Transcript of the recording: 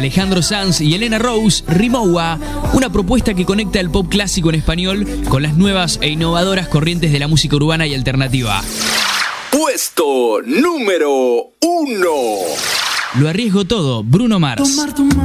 Alejandro Sanz y Elena Rose, Rimowa, una propuesta que conecta el pop clásico en español con las nuevas e innovadoras corrientes de la música urbana y alternativa. Puesto número 1. Lo arriesgo todo, Bruno Mars.